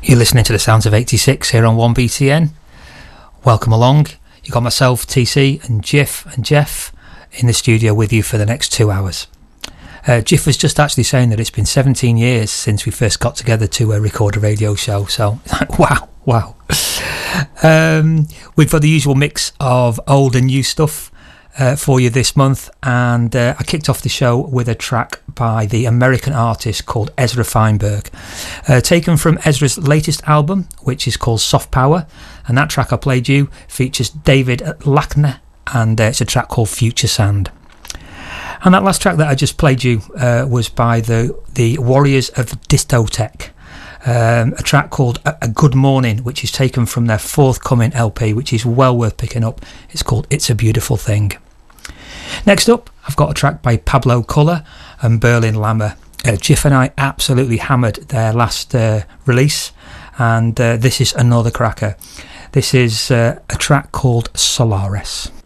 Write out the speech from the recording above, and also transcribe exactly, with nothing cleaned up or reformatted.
You're listening to the sounds of eighty-six here on one B T N. Welcome along. You got myself, T C, and Jiff and Jeff in the studio with you for the next two hours. Uh, Jiff was just actually saying that it's been seventeen years since we first got together to uh, record a radio show. So, wow, wow. Um, we've got the usual mix of old and new stuff uh, for you this month. And uh, I kicked off the show with a track by the American artist called Ezra Feinberg, uh, taken from Ezra's latest album, which is called Soft Power. And that track I played you features David Lackner, and uh, it's a track called Future Sand. And that last track that I just played you uh, was by the the Warriors of Distotech, um, a track called a, a Good Morning, which is taken from their forthcoming L P, which is well worth picking up. It's called It's a Beautiful Thing. Next up, I've got a track by Pablo Culler and Berlin Lammer. Uh, Jiff and I absolutely hammered their last uh, release, and uh, this is another cracker. This is uh, a track called Solaris.